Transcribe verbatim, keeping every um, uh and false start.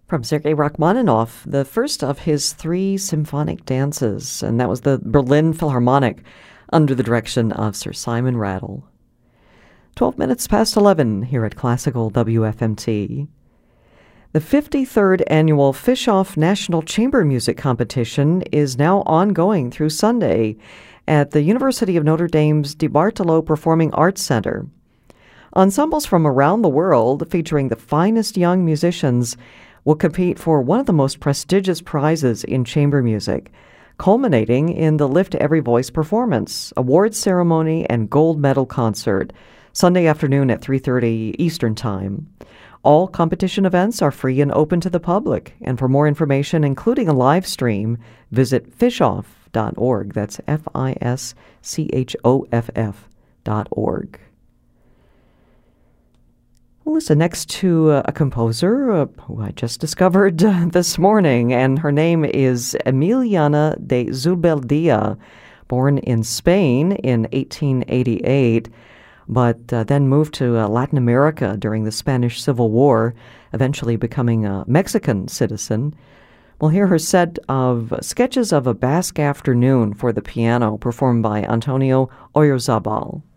From Sergei Rachmaninoff, the first of his three symphonic dances, and that was the Berlin Philharmonic under the direction of Sir Simon Rattle. Twelve minutes past eleven here at Classical W F M T. The fifty-third Annual Fischoff National Chamber Music Competition is now ongoing through Sunday at the University of Notre Dame's DeBartolo Performing Arts Center. Ensembles from around the world, featuring the finest young musicians, will compete for one of the most prestigious prizes in chamber music, culminating in the Lift Every Voice performance, awards ceremony, and gold medal concert, Sunday afternoon at three thirty Eastern Time. All competition events are free and open to the public, and for more information, including a live stream, visit fischoff dot org. That's F I S C H O F F dot org. We'll listen next to uh, a composer uh, who I just discovered uh, this morning, and her name is Emiliana de Zubeldia, born in Spain in eighteen eighty-eight, but uh, then moved to uh, Latin America during the Spanish Civil War, eventually becoming a Mexican citizen. We'll hear her set of sketches of a Basque afternoon for the piano, performed by Antonio Oyarzabal.